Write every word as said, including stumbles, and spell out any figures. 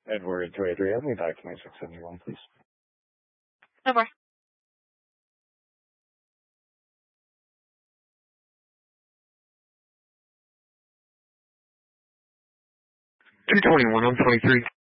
Edward two eighty-three, have me back to my six seventy-one, please. No more. two twenty-one, I'm twenty-three.